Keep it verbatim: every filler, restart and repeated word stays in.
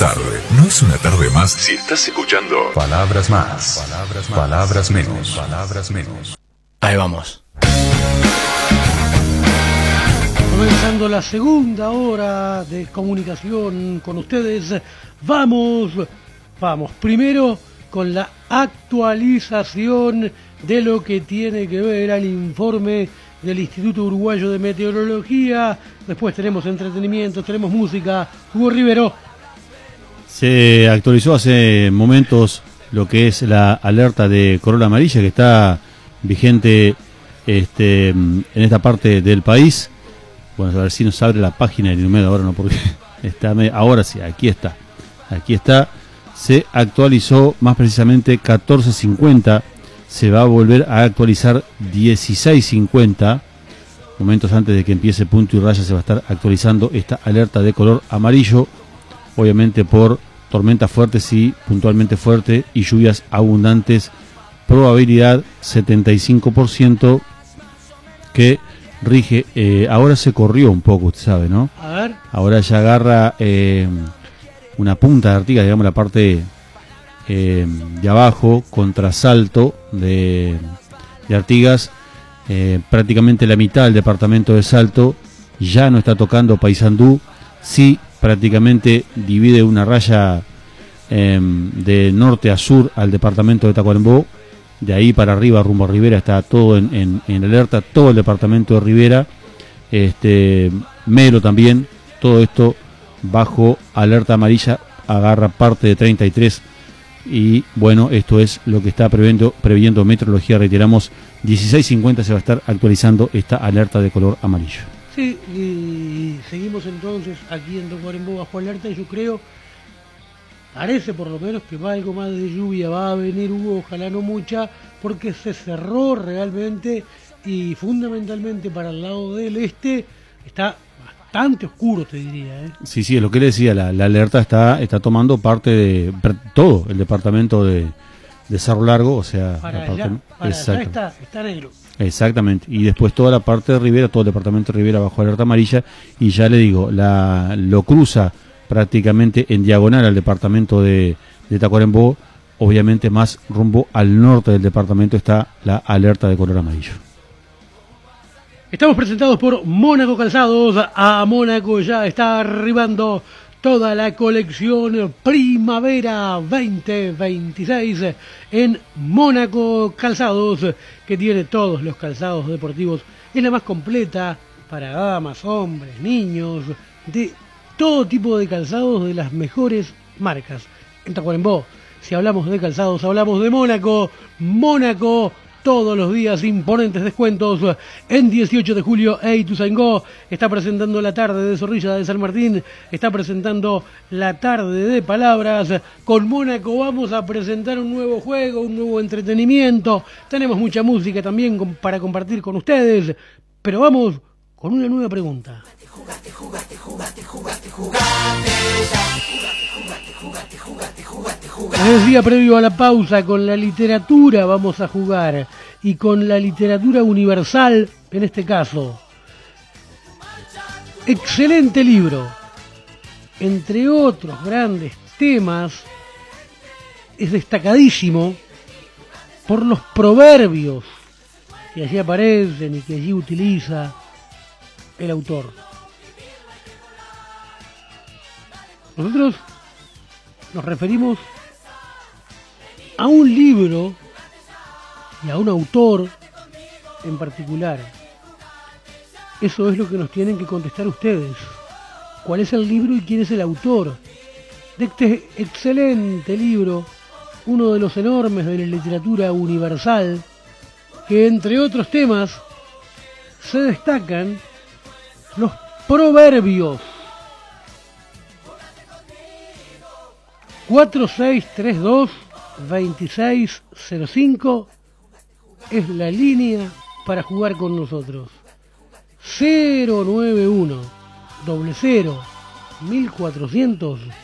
tarde no es una tarde más si estás escuchando Palabras Más, Palabras Más, Palabras Menos, Palabras Menos. Ahí vamos. Comenzando la segunda hora de comunicación con ustedes, vamos, vamos, primero con la actualización de lo que tiene que ver al informe del Instituto Uruguayo de Meteorología. Después tenemos entretenimiento, tenemos música. Hugo Rivero. Se actualizó hace momentos lo que es la alerta de corola amarilla que está vigente este, en esta parte del país. Bueno, a ver si nos abre la página del Inumed ahora, no, porque está, ahora sí, aquí está. Aquí está. Se actualizó más precisamente catorce cincuenta. Se va a volver a actualizar dieciséis cincuenta. Momentos antes de que empiece punto y raya se va a estar actualizando esta alerta de color amarillo. Obviamente por tormentas fuertes y puntualmente fuertes y lluvias abundantes. Probabilidad setenta y cinco por ciento que rige. Eh, ahora se corrió un poco, usted sabe, ¿no? A ver. Ahora ya agarra eh, una punta de Artigas, digamos la parte eh, de abajo, contrasalto de, de Artigas. Eh, prácticamente la mitad del departamento de Salto ya no está tocando Paysandú. Sí, prácticamente divide una raya eh, de norte a sur al departamento de Tacuarembó. De ahí para arriba, rumbo a Rivera, está todo en, en, en alerta, todo el departamento de Rivera, este, Melo también, todo esto bajo alerta amarilla, agarra parte de treinta y tres. Y bueno, esto es lo que está previendo, previendo meteorología. Reiteramos, dieciséis cincuenta se va a estar actualizando esta alerta de color amarillo. Sí, y seguimos entonces aquí en Tacuarembó bajo alerta, y yo creo, parece por lo menos que va algo más de lluvia, va a venir, Hugo, ojalá no mucha, porque se cerró realmente, y fundamentalmente para el lado del este está bastante oscuro, te diría, ¿eh? Sí, sí, es lo que le decía, la, la alerta está está tomando parte de todo el departamento de, de Cerro Largo, o sea, para la allá, parte, para allá está, está negro. Exactamente, y después toda la parte de Rivera, todo el departamento de Rivera bajo alerta amarilla, y ya le digo, la lo cruza prácticamente en diagonal al departamento de, de Tacuarembó. Obviamente más rumbo al norte del departamento está la alerta de color amarillo. Estamos presentados por Mónaco Calzados. A Mónaco ya está arribando toda la colección Primavera veinte veintiséis en Mónaco Calzados, que tiene todos los calzados deportivos. Es la más completa para damas, hombres, niños, de todo tipo de calzados de las mejores marcas. En Tacuarembó, si hablamos de calzados, hablamos de Mónaco. Mónaco, todos los días imponentes descuentos. En dieciocho de julio, Ituzaingó está presentando la tarde de Zorrilla de San Martín, está presentando la tarde de Palabras. Con Mónaco vamos a presentar un nuevo juego, un nuevo entretenimiento. Tenemos mucha música también para compartir con ustedes, pero vamos con una nueva pregunta. Jugate, jugate, jugate, jugate, jugate, jugate, jugate, jugate, jugate. En el día previo a la pausa, con la literatura vamos a jugar, y con la literatura universal en este caso. Excelente libro, entre otros grandes temas, es destacadísimo por los proverbios que allí aparecen y que allí utiliza el autor. Nosotros nos referimos a un libro y a un autor en particular. Eso es lo que nos tienen que contestar ustedes. ¿Cuál es el libro y quién es el autor de este excelente libro, uno de los enormes de la literatura universal, que entre otros temas se destacan los proverbios? cuatro seis tres dos, dos seis cero cinco es la línea para jugar con nosotros. Cero nueve uno cero cero mil cuatrocientos